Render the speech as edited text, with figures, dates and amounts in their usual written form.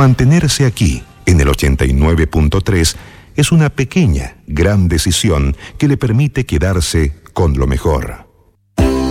Mantenerse aquí, en el 89.3, es una pequeña, gran decisión que le permite quedarse con lo mejor.